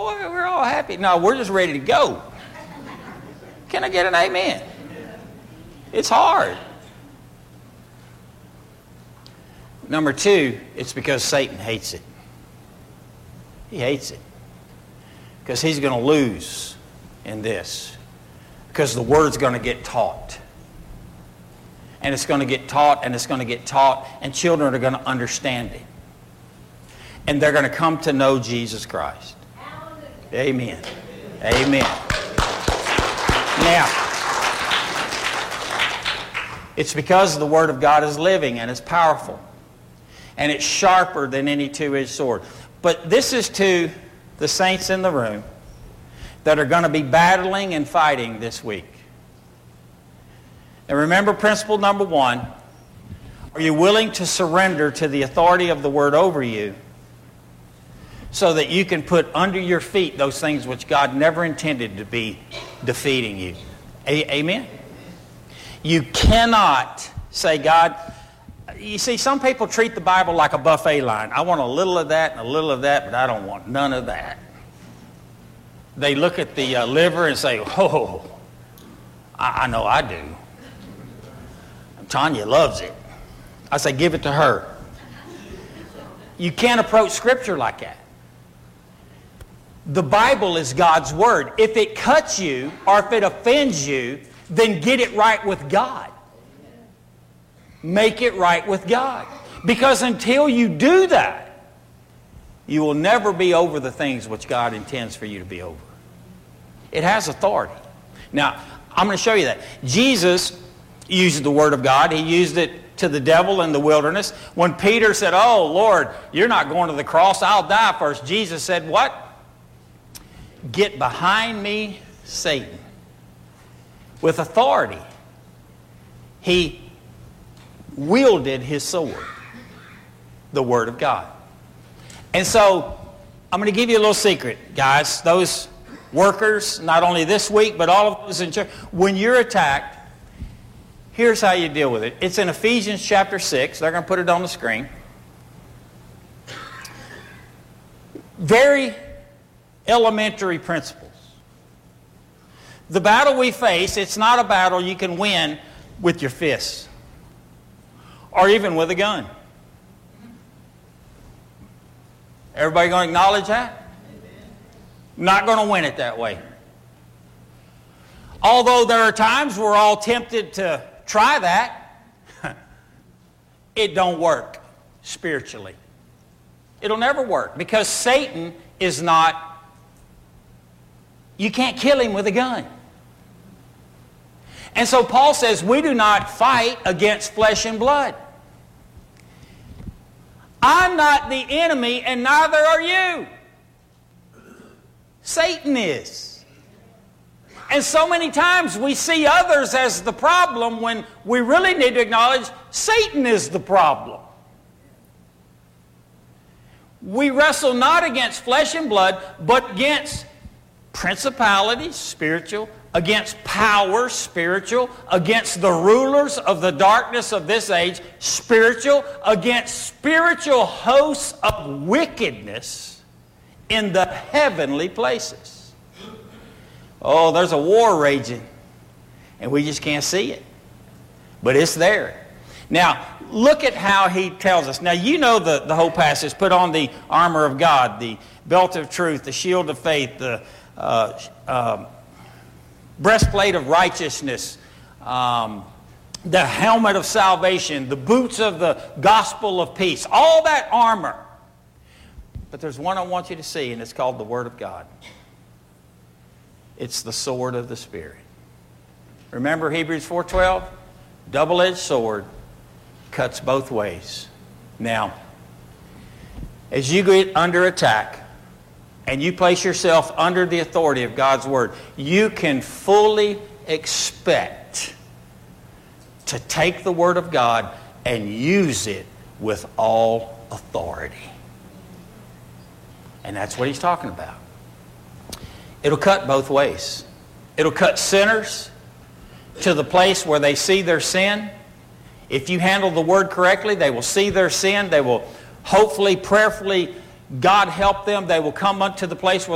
boy, we're all happy. No, we're just ready to go. Can I get an amen? It's hard. Number two, it's because Satan hates it. He hates it. Because he's going to lose in this. Because the Word's going to get taught. And it's going to get taught, and it's going to get taught, and children are going to understand it. And they're going to come to know Jesus Christ. Amen. Amen. Now, it's because the Word of God is living and it's powerful. And it's sharper than any two-edged sword. But this is to the saints in the room that are going to be battling and fighting this week. And remember principle number one. Are you willing to surrender to the authority of the Word over you so that you can put under your feet those things which God never intended to be defeating you? Amen? You cannot say, God, you see, some people treat the Bible like a buffet line. I want a little of that and a little of that, but I don't want none of that. They look at the liver and say, oh, I know I do. Tanya loves it. I say, give it to her. You can't approach Scripture like that. The Bible is God's Word. If it cuts you or if it offends you, then get it right with God. Make it right with God. Because until you do that, you will never be over the things which God intends for you to be over. It has authority. Now, I'm going to show you that. Jesus used the Word of God. He used it to the devil in the wilderness. When Peter said, oh, Lord, you're not going to the cross. I'll die first. Jesus said, what? Get behind me, Satan. With authority, he wielded his sword, the Word of God. And so, I'm going to give you a little secret, guys. Those workers, not only this week, but all of those in church, when you're attacked, here's how you deal with it. It's in Ephesians chapter 6. They're going to put it on the screen. Very elementary principles. The battle we face, it's not a battle you can win with your fists or even with a gun. Everybody going to acknowledge that? Not going to win it that way. Although there are times we're all tempted to try that, it don't work spiritually. It'll never work because Satan is not, you can't kill him with a gun. And so Paul says we do not fight against flesh and blood. I'm not the enemy and neither are you. Satan is. And so many times we see others as the problem when we really need to acknowledge Satan is the problem. We wrestle not against flesh and blood, but against principalities, spiritual, against power, spiritual, against the rulers of the darkness of this age, spiritual, against spiritual hosts of wickedness in the heavenly places. Oh, there's a war raging, and we just can't see it. But it's there. Now, look at how he tells us. Now, you know the whole passage. Put on the armor of God, the belt of truth, the shield of faith, the breastplate of righteousness, the helmet of salvation, the boots of the gospel of peace. All that armor. But there's one I want you to see, and it's called the Word of God. It's the sword of the Spirit. Remember Hebrews 4:12? Double-edged sword, cuts both ways. Now, as you get under attack and you place yourself under the authority of God's Word, you can fully expect to take the Word of God and use it with all authority. And that's what he's talking about. It'll cut both ways. It'll cut sinners to the place where they see their sin. If you handle the Word correctly, they will see their sin. They will hopefully, prayerfully, God help them. They will come up to the place where